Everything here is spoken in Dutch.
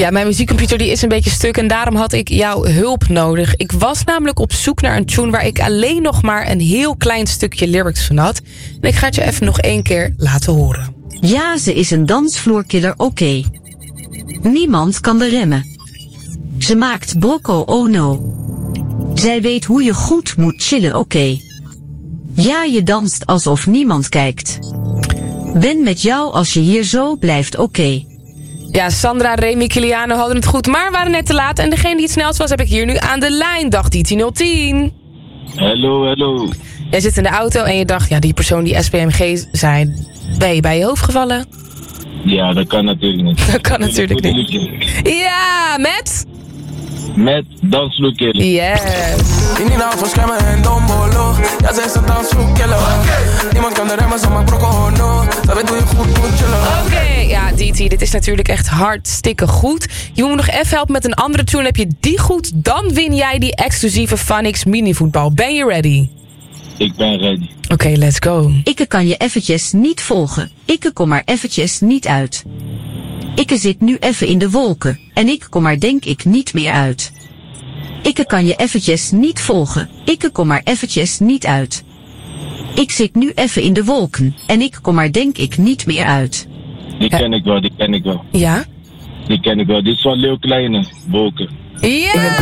Ja, mijn muziekcomputer die is een beetje stuk en daarom had ik jouw hulp nodig. Ik was namelijk op zoek naar een tune waar ik alleen nog maar een heel klein stukje lyrics van had. En ik ga het je even nog 1 keer laten horen. Ja, ze is een dansvloerkiller, oké. Niemand kan de remmen. Ze maakt brocco, oh no. Zij weet hoe je goed moet chillen, oké. Ja, je danst alsof niemand kijkt. Ben met jou als je hier zo blijft, oké. Ja, Sandra, Remy, Kiliano hadden het goed, maar waren net te laat. En degene die het snelst was, heb ik hier nu aan de lijn. Dag DT010. Hallo. Jij zit in de auto en je dacht, ja, die persoon die SPMG zei, ben je bij je hoofd gevallen? Ja, dat kan natuurlijk niet. Dat kan natuurlijk niet. Ja, met dansvloerkiller. Yes. In die naam van schermen en dombolo. Ja, zij is een dansvloerkiller. Niemand kan de remmen, ze maakt brocco, oh no. Dat weet hoe je goed moet chillen. Oké, ja, DT, dit is natuurlijk echt hartstikke goed. Je moet me nog even helpen met een andere tune. Heb je die goed, dan win jij die exclusieve Funix minivoetbal. Ben je ready? Ik ben ready. Oké, let's go. Ik kan je eventjes niet volgen. Ik kom maar eventjes niet uit. Ik zit nu even in de wolken. En ik kom maar denk ik niet meer uit. Ik kan je eventjes niet volgen. Ik kom maar eventjes niet uit. Ik zit nu even in de wolken. En ik kom maar denk ik niet meer uit. Die ken ik wel. Ja? Die ken ik wel. Dit is van Leeuw Kleine, Wolken. Ja!